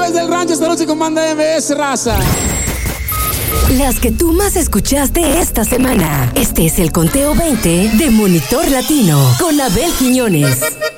desde el rancho esta noche con Banda MS, raza. Las que tú más escuchaste esta semana. Este es el conteo 20 de Monitor Latino con Abel Quiñones.